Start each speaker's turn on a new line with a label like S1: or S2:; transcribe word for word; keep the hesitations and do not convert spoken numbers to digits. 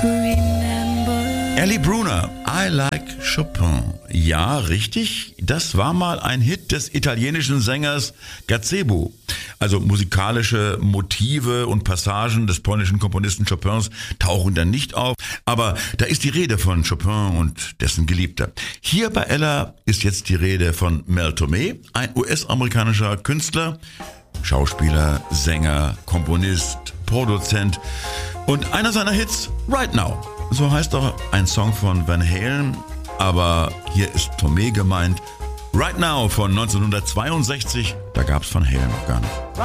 S1: Ellie Bruner, I Like Chopin. Ja, richtig, das war mal ein Hit des italienischen Sängers Gazebo. Also musikalische Motive und Passagen des polnischen Komponisten Chopins tauchen dann nicht auf, aber da ist die Rede von Chopin und dessen Geliebter. Hier bei Ella ist jetzt die Rede von Mel Tormé, ein U S-amerikanischer Künstler, Schauspieler, Sänger, Komponist, Produzent und einer seiner Hits, Right Now. So heißt auch ein Song von Van Halen, aber hier ist Tormé gemeint. Right Now von neunzehnhundertzweiundsechzig, da gab's Van Halen noch gar nicht.